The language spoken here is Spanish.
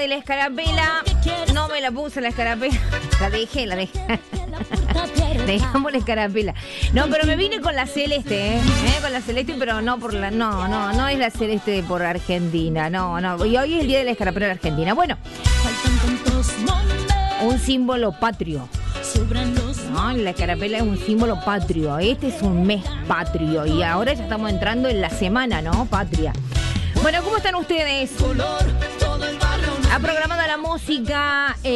De la escarapela, no me la puse la escarapela, la dejé. Dejamos la escarapela. No, pero me vine con la celeste, con la celeste, pero no por la, no es la celeste por Argentina, no. Y hoy es el día de la escarapela de Argentina. Bueno, un símbolo patrio. No, la escarapela es un símbolo patrio. Este es un mes patrio y ahora ya estamos entrando en la semana, ¿no? Patria. Bueno, ¿cómo están ustedes? Ha programado la música.